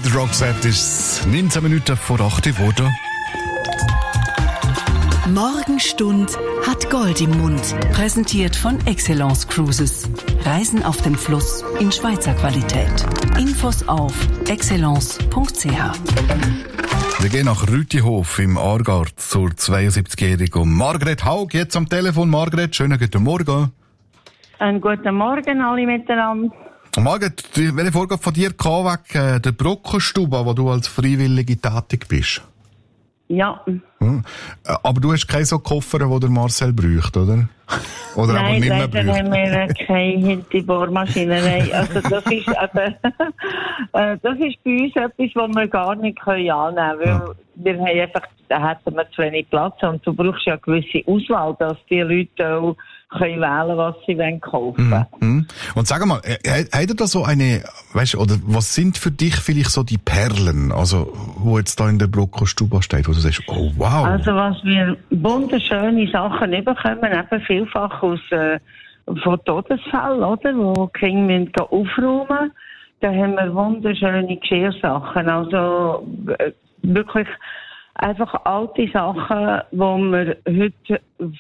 mit Roxette ist es 19 Minuten vor 8 Uhr geworden. Morgenstund hat Gold im Mund. Präsentiert von Excellence Cruises. Reisen auf dem Fluss in Schweizer Qualität. Infos auf excellence.ch. Wir gehen nach Rütihof im Aargau zur 72-jährigen Margret Haug. Jetzt am Telefon. Margret, schönen guten Morgen. Einen guten Morgen alle miteinander. Margret, welche Vorgabe von dir kam wegen der Brockenstube, wo du als Freiwillige tätig bist? Ja. Aber du hast keine so Koffer, die der Marcel braucht, oder? Oder Nein, aber nicht mehr leider braucht? haben wir keine Hinterbohrmaschine. Nein, also das ist eben, das ist bei uns etwas, was wir gar nicht annehmen können, weil wir haben einfach, da hätten wir zu wenig Platz und du brauchst ja eine gewisse Auswahl, dass die Leute auch können wählen, was sie kaufen wollen. Und sag mal, hat er da so eine, weißt du, oder was sind für dich vielleicht so die Perlen, also, wo jetzt da in der Brockenstube steht, wo du sagst, oh wow. Also was wir wunderschöne Sachen bekommen, eben vielfach aus, von Todesfällen, oder, wo die Kinder müssen aufräumen. Da haben wir wunderschöne Geschirrsachen, also, wirklich einfach alte Sachen, die man heute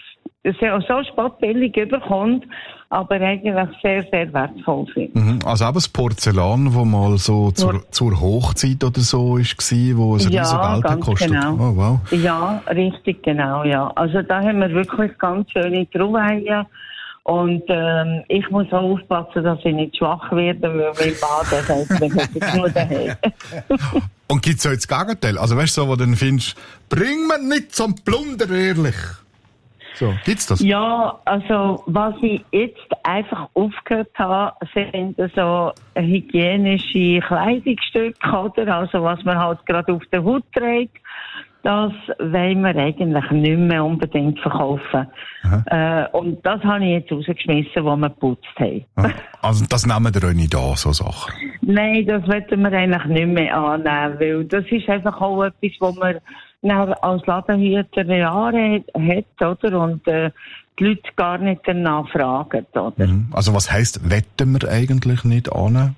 so spottbillig bekommt, aber eigentlich sehr, sehr wertvoll sind. Also eben das Porzellan, das mal so zur Hochzeit oder so war, wo es riesen Geld gekostet hat. Genau. Oh, wow. Ja, richtig, genau, ja. Also da haben wir wirklich ganz schöne Trauweihen. Und ich muss auch aufpassen, dass ich nicht schwach werde, weil mein Mann das heißt, wir müssen nur daheim. Und gibt es auch jetzt das Gegenteil? Also weißt du, so, wo du dann findest, bring mir nicht zum Plunder, ehrlich. So, gibt's das? Ja, also was ich jetzt einfach aufgehört habe, sind so hygienische Kleidungsstücke, oder? Also was man halt gerade auf der Haut trägt. Das wollen wir eigentlich nicht mehr unbedingt verkaufen. Und das habe ich jetzt rausgeschmissen, wo wir geputzt haben. Also das nehmen wir auch nicht an, so Sachen? Nein, das wollen wir eigentlich nicht mehr annehmen, weil das ist einfach auch etwas, was man als Ladenhüter Jahre hat, oder? Und die Leute gar nicht danach fragen, oder? Also was heisst, wetten wir eigentlich nicht annehmen?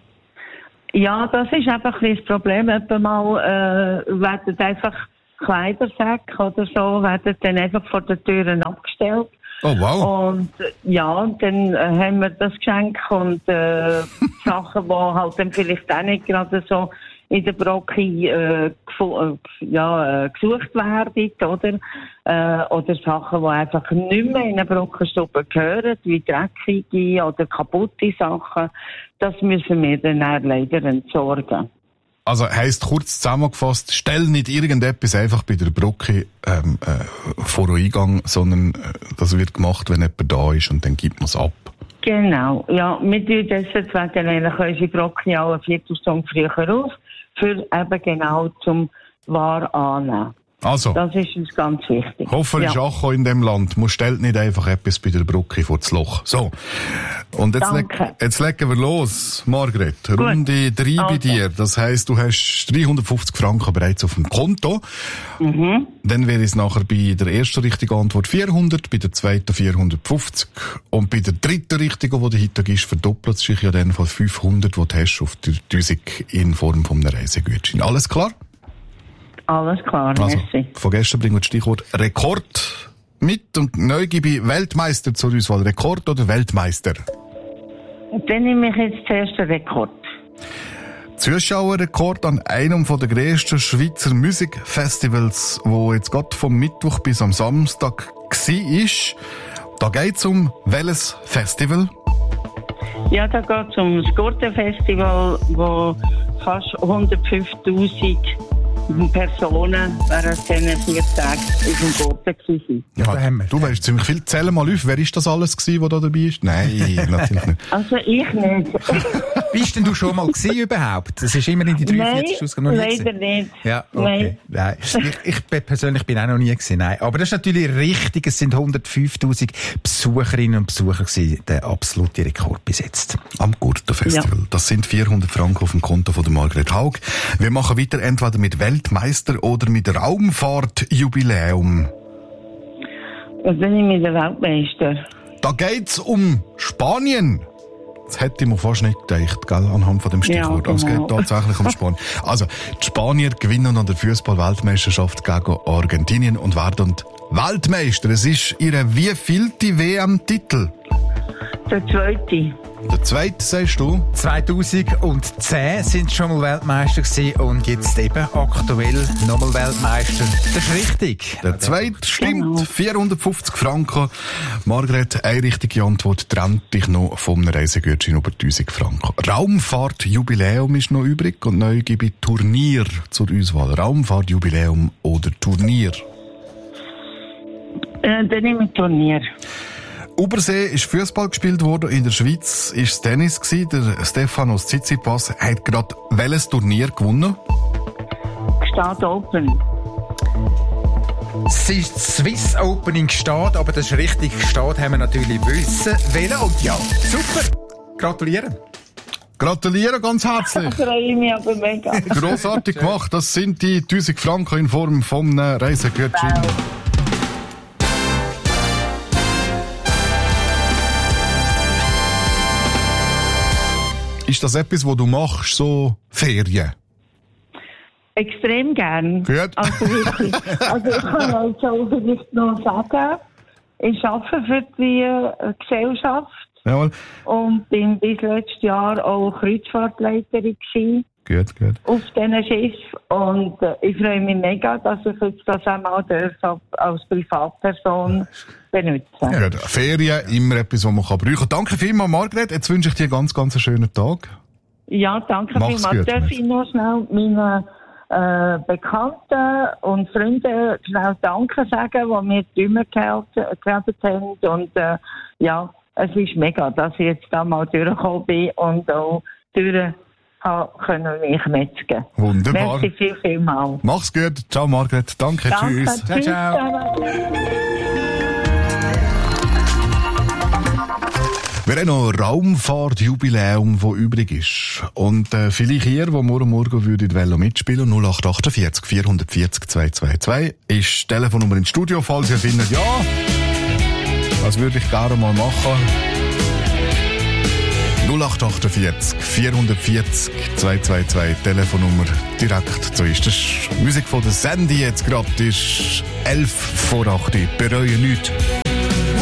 Ja, das ist einfach ein bisschen das Problem. Etwa mal werden einfach Kleidersäcke oder so werden dann einfach vor den Türen abgestellt. Oh, wow. Und und dann haben wir das Geschenk und Sachen, die halt dann vielleicht auch nicht gerade so in der Brocke gesucht werden, oder? Oder Sachen, die einfach nicht mehr in eine Brockenstube gehören, wie dreckige oder kaputte Sachen. Das müssen wir dann leider entsorgen. Also heisst kurz zusammengefasst, stell nicht irgendetwas einfach bei der Brocke vor den Eingang, sondern das wird gemacht, wenn jemand da ist und dann gibt man es ab. Genau, ja. Wir tun deswegen eigentlich unsere Brocke auch eine Viertelstunde früher auf, für eben genau zum Wahr annehmen. Also, das ist uns ganz wichtig. Hoffentlich ist auch in dem Land. Man stellt nicht einfach etwas bei der Brocke vor das Loch. So. Und jetzt legen wir los, Margret. Gut. Runde 3 bei dir. Das heisst, du hast 350 Franken bereits auf dem Konto. Dann wäre es nachher bei der ersten richtigen Antwort 400, bei der zweiten 450 und bei der dritten richtigen, die du heute gibst, verdoppelt sich ja dann von 500, die du hast auf die 1000 in Form von einem Reisegutschein. Alles klar? Alles klar, also, merci. Von gestern bringen wir das Stichwort Rekord mit und neu gebe ich Weltmeister zur Auswahl. Rekord oder Weltmeister? Dann nehme ich jetzt zuerst den Rekord. Zuschauerrekord an einem der grössten Schweizer Musikfestivals, wo jetzt gerade vom Mittwoch bis am Samstag war. Da geht es um welches Festival? Ja, da geht es um das Gurtenfestival, wo fast 105.000 Personen während diesen 4 Tagen auf dem Gurten waren. Ja, da haben wir. Du weißt ziemlich viel. Zähl mal auf. Wer ist das alles gewesen, was da dabei ist? Nein, natürlich nicht. Also ich nicht. Bist denn du schon mal gewesen überhaupt? Das ist immer in die 43 Ausgaben noch nie leider nicht. Ja, okay. Nein. Ich persönlich bin auch noch nie gewesen. Nein. Aber das ist natürlich richtig. Es sind 105.000 Besucherinnen und Besucher gewesen. Der absolute Rekord bis jetzt. Am Gurtenfestival. Ja. Das sind 400 Franken auf dem Konto von der Margret Haug. Wir machen weiter entweder mit Weltmeister oder mit Raumfahrtjubiläum. Was bin ich mit der Weltmeister? Da geht's um Spanien. Das hätte ich mir fast nicht gedacht, gell, anhand von dem Stichwort. Ja, genau. Aber es geht tatsächlich um Spanien. Also, die Spanier gewinnen an der Fußball-Weltmeisterschaft gegen Argentinien und werden Weltmeister. Es ist ihre wievielte WM-Titel? Der zweite. Der zweite, sagst du? 2010 sind sie schon mal Weltmeister gewesen und jetzt eben aktuell nochmal Weltmeister. Das ist richtig. Der zweite stimmt. 450 Franken. Margret, eine richtige Antwort trennt dich noch vom Reisegutschein über 1000 Franken. Raumfahrt-Jubiläum ist noch übrig und neu gebe ich Turnier zur Auswahl. Raumfahrt-Jubiläum oder Turnier? Dann nehme ich Turnier. Obersee ist Fußball gespielt worden, in der Schweiz ist es Tennis gewesen. Der Stefanos Tsitsipas hat gerade welches Turnier gewonnen? Gstaad Open. Es ist Swiss Open in Gstaad, aber das ist richtig. Gstaad haben wir natürlich wissen wollen. Und ja, super. Gratulieren. Gratulieren ganz herzlich. Ich freue mich aber mega. Grossartig gemacht. Das sind die 1000 Franken in Form von einem Reisegutschein. Wow. Ist das etwas, was du machst, so Ferien? Extrem gern. Gut. Also wirklich. Also ich kann euch so vielleicht noch sagen, ich arbeite für die Gesellschaft Jawohl. und bin bis letztes Jahr auch Kreuzfahrtleiterin gewesen. Gut. Auf diesen Schiff und ich freue mich mega, dass ich jetzt das einmal als Privatperson benutzen darf. Ja, Ferien, immer etwas, was man brauchen kann. Danke vielmals, Margret. Jetzt wünsche ich dir ganz einen schönen Tag. Ja, danke Mach's vielmals. gut, Darf ich noch schnell meinen Bekannten und Freunden schnell Danke sagen, die mir die Stimme gehabt haben. Und ja, es ist mega, dass ich jetzt da mal durchgekommen bin und auch können mich metzgen. Wunderbar. Merci vielmals. Mach's gut. Ciao, Margret. Danke. Tschüss. Ciao. Wir haben noch ein Raumfahrt-Jubiläum, das übrig ist. Und vielleicht ihr, die morgen würdet mitspielen, 0848 440 222, ist die Telefonnummer ins Studio, falls ihr findet, ja, das würde ich gerne mal machen. 0848 440 222, Telefonnummer direkt zu ist. Das ist Musik von der Sandy jetzt gerade, ist 11 vor 8. Bereue nichts.